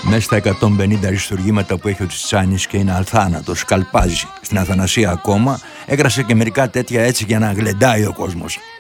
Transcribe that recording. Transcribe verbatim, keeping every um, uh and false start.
Μέσα στα εκατόν πενήντα αριστουργήματα που έχει ο Τσιτσάνης και είναι αθάνατος, καλπάζει στην αθανασία ακόμα, έγραψε και μερικά τέτοια έτσι για να γλεντάει ο κόσμος.